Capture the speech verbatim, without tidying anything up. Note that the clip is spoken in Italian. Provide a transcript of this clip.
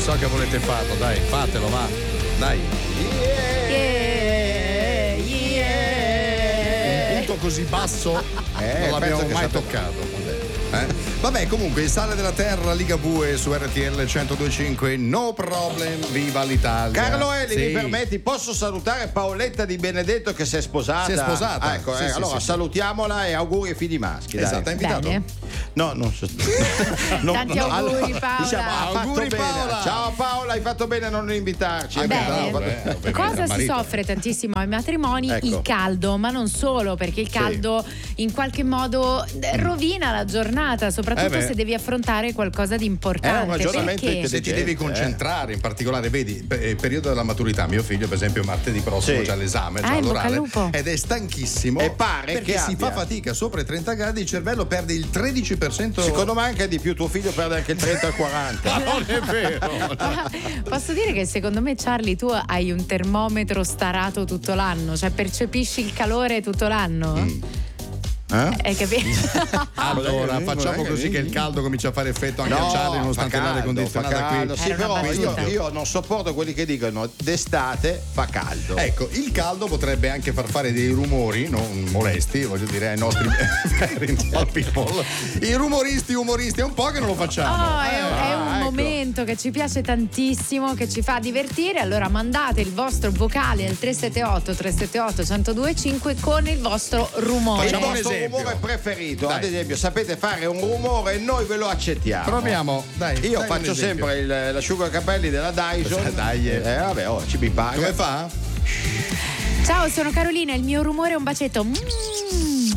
so che volete farlo, dai, fatelo, va. Dai. Yeah, yeah. Un punto così basso Eh, non l'abbiamo penso che mai sapete- toccato. Eh? Vabbè, comunque il sale della terra, Liga Bue su R T L centodue e cinque, no problem, viva l'Italia. Carlo Eli, Sì. mi permetti, posso salutare Paoletta Di Benedetto che si è sposata? Si è sposata. Ah, ecco, Sì, eh, sì, allora sì, sì. salutiamola e auguri ai figli maschi. Dai. Esatto, hai invitato? Bene. No, non so. no, Tanti no, auguri, allora, Paola. diciamo, ha fatto Auguri, bene. Paola. Ciao Paola, hai fatto bene a non invitarci. Ah, Eh, bene. no, beh, vabbè. ovviamente, Cosa il si marito. soffre tantissimo ai matrimoni? Ecco. Il caldo, ma non solo, perché il caldo in qualche modo eh, rovina la giornata, soprattutto Eh beh. se devi affrontare qualcosa di importante. È un ragionamento perché? Se ti Gente, devi concentrare, in particolare, vedi, pe- periodo della maturità, mio figlio, per esempio, martedì prossimo Sì. c'ha l'esame, Ah, c'ha in bocca al l'orale, lupo. ed è stanchissimo. E pare perché che si abbia. fa fatica sopra i trenta gradi, il cervello perde il tredici per cento. Secondo me anche di più, tuo figlio perde anche il trenta al quaranta. Ma non è vero. Ma posso dire che secondo me, Charlie, tu hai un termometro starato tutto l'anno, cioè percepisci il calore tutto l'anno? Mm. Eh? Hai capito? Allora, facciamo così che il caldo comincia a fare effetto anche a Charlie, nonostante fa l'aria caldo, condizionata fa caldo. qui. Sì, Era una però io, battuta. io non sopporto quelli che dicono d'estate fa caldo. Ecco, il caldo potrebbe anche far fare dei rumori non molesti, voglio dire, ai nostri very small people. I rumoristi, umoristi, è un po' che non lo facciamo. Oh, è, un- è un Ah, ecco. momento che ci piace tantissimo, che ci fa divertire. Allora mandate il vostro vocale al tre sette otto tre sette otto uno zero due cinque con il vostro rumore. Il Facciamo un vostro esempio. rumore preferito, Dai. ad esempio, sapete fare un rumore e noi ve lo accettiamo. Proviamo, dai. Io dai faccio un esempio. sempre il- l'asciugacapelli della Dyson. Dai, eh. Eh, vabbè, oh, ci mi paga. Come fa? Ciao, sono Carolina, il mio rumore è un bacetto. Mm.